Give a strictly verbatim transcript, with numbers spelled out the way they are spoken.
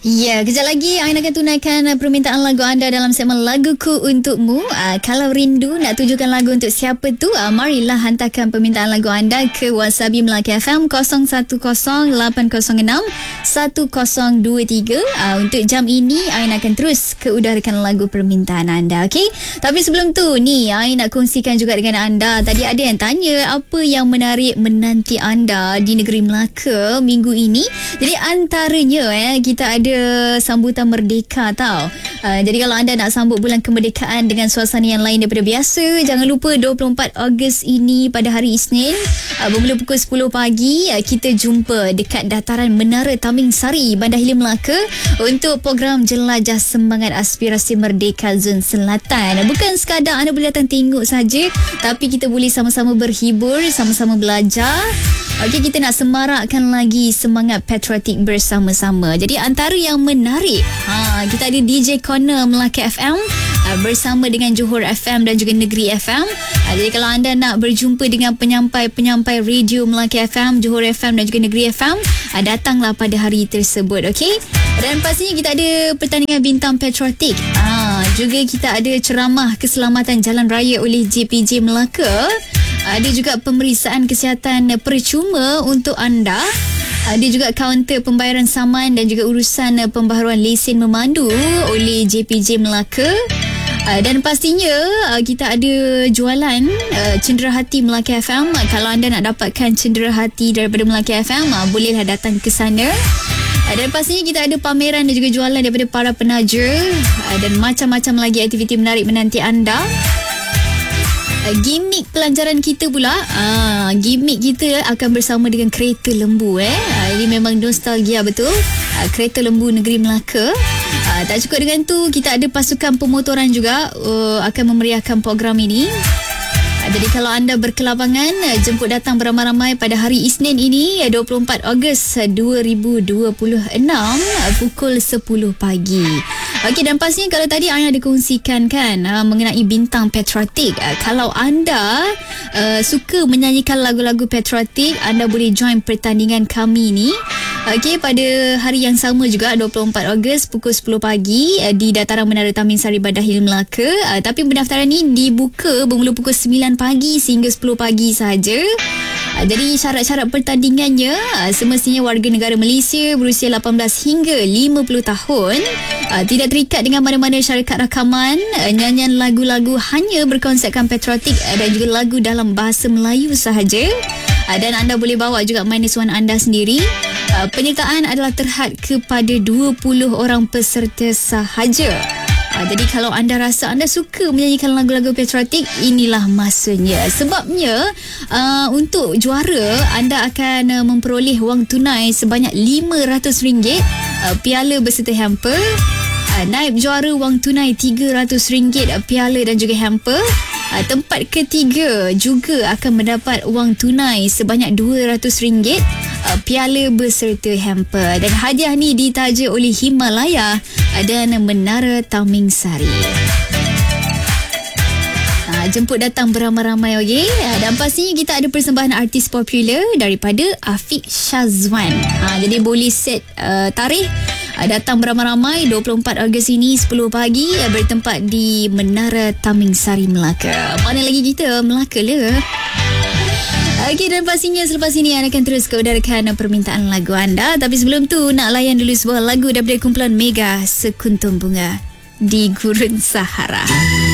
Ya, kejap lagi Ain akan tunaikan permintaan lagu anda dalam segmen Laguku Untukmu. Uh, kalau rindu nak tujukan lagu untuk siapa tu, uh, marilah hantarkan permintaan lagu anda ke Wasabi Melaka F M kosong satu kosong lapan kosong enam satu kosong dua tiga. Uh, untuk jam ini Ain akan terus keudarakan lagu permintaan anda, okey? Tapi sebelum tu ni Ain nak kongsikan juga dengan anda. Tadi ada yang tanya apa yang menarik menanti anda di negeri Melaka minggu ini. Jadi antaranya eh kita ada sambutan Merdeka tau. Uh, jadi kalau anda nak sambut bulan kemerdekaan dengan suasana yang lain daripada biasa, jangan lupa dua puluh empat Ogos ini pada hari Isnin, uh, bermula pukul sepuluh pagi, uh, kita jumpa dekat dataran Menara Taming Sari, Bandar Hilir Melaka untuk program Jelajah Semangat Aspirasi Merdeka Zon Selatan. Bukan sekadar anda boleh datang tengok saja, tapi kita boleh sama-sama berhibur, sama-sama belajar. Okey, kita nak semarakkan lagi semangat patriotik bersama-sama. Jadi antara yang menarik, ha, kita ada D J Corner Melaka F M uh, bersama dengan Johor F M dan juga Negeri F M. Uh, jadi kalau anda nak berjumpa dengan penyampai-penyampai radio Melaka F M, Johor F M dan juga Negeri F M, uh, datanglah pada hari tersebut, okey? Dan pastinya kita ada pertandingan bintang patriotik. Uh, juga kita ada ceramah keselamatan jalan raya oleh J P J Melaka. Ada juga pemeriksaan kesihatan percuma untuk anda. Ada juga kaunter pembayaran saman dan juga urusan pembaharuan lesen memandu oleh J P J Melaka. Dan pastinya kita ada jualan cenderahati Melaka F M. Kalau anda nak dapatkan cenderahati daripada Melaka F M, bolehlah datang ke sana. Dan pastinya kita ada pameran dan juga jualan daripada para penaja dan macam-macam lagi aktiviti menarik menanti anda. Uh, gimmick pelajaran kita pula, uh, gimmick kita akan bersama dengan kereta lembu. eh. Uh, ini memang nostalgia betul. Uh, kereta lembu negeri Melaka. Uh, tak cukup dengan tu, kita ada pasukan pemotoran juga uh, akan memeriahkan program ini. Uh, jadi kalau anda berkelapangan, uh, jemput datang beramai-ramai pada hari Isnin ini, uh, dua puluh empat Ogos dua ribu dua puluh enam, uh, pukul sepuluh pagi. Okey, dan pastinya kalau tadi Ain ada kongsikan kan uh, mengenai bintang patriotik. Uh, kalau anda uh, suka menyanyikan lagu-lagu patriotik, anda boleh join pertandingan kami ni. Okey, pada hari yang sama juga dua puluh empat Ogos pukul sepuluh pagi uh, di dataran Menara Taming Sari, Bandar Hilir Melaka. Uh, tapi pendaftaran ni dibuka bermula pukul sembilan pagi sehingga sepuluh pagi sahaja. Uh, jadi syarat-syarat pertandingannya, uh, semestinya warga negara Malaysia berusia lapan belas hingga lima puluh tahun. Uh, tidak terikat dengan mana-mana syarikat rakaman. Uh, nyanyian lagu-lagu hanya berkonsepkan patriotik uh, dan juga lagu dalam bahasa Melayu sahaja. Uh, dan anda boleh bawa juga minus one anda sendiri. Uh, penyertaan adalah terhad kepada dua puluh orang peserta sahaja. Uh, jadi kalau anda rasa anda suka menyanyikan lagu-lagu patriotik, inilah masanya. Sebabnya uh, untuk juara, anda akan uh, memperoleh wang tunai sebanyak lima ratus ringgit, uh, piala berserta hamper. Uh, naib juara wang tunai tiga ratus ringgit, uh, piala dan juga hamper. Uh, tempat ketiga juga akan mendapat wang tunai sebanyak dua ratus ringgit, uh, piala berserta hamper. Dan hadiah ni ditaja oleh Himalaya uh, dan Menara Taming Sari. Uh, jemput datang beramai-ramai, okey? Uh, dan pastinya kita ada persembahan artis popular daripada Afiq Syazwan. Uh, jadi boleh set uh, tarikh. Datang beramai-ramai dua puluh empat Ogos ini sepuluh pagi, bertempat di Menara Taming Sari Melaka. Mana lagi kita? Melaka lah. Okey, dan pastinya selepas ini anda akan terus keudarakan permintaan lagu anda. Tapi sebelum tu nak layan dulu sebuah lagu daripada kumpulan Mega, Sekuntum Bunga di Gurun Sahara.